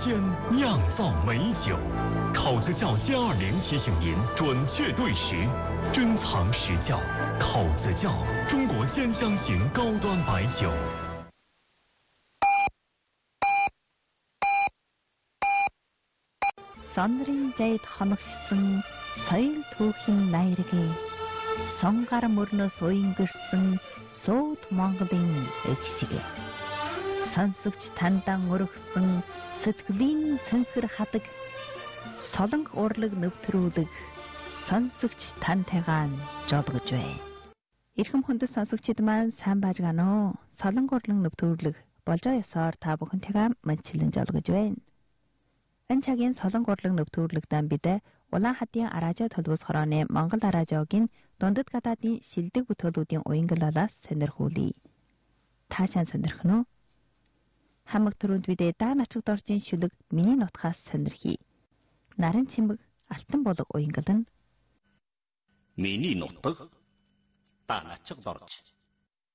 间酿造美酒。口子窖仙20提醒您准确对时，珍藏实窖。口子窖，中国鲜香型高端白酒。 Сонрын зайд хоногшсон соёл түүхийн наяргийн сон гар мөрнөөс уянгэрсэн сууд Монголын эгшиг. Сонсогч тандан өргсөн сэтгэлийн цэнхэр хадаг солонх урлаг нэвтрүүлэг сонсогч тантайгаан жолгож байна. Ирхэм хүндэт сонсогчид маань сайн байжгаана уу? Солонх урлаг нэвтрүүлэг болж ясаар та бүхэнтэйгээ мэдчилэн жолгож байна. Энэ цагийн солон гурлаг нэвтрүүлэгтэн бид Улаан хадын Аражаа төлөвс хорооны Монгол Аражаагийн дундад гадаадын шилдэг бүтээлүүдийн уянгалалаас сонирхуулъя. Таашаан сонирхно уу? Хамаг төрөнд бид даа начиг доржийн шүлэг миний нутгаас сонирхий. Наран чимэг алтан болог уянгал нь миний нутаг даа начиг дорж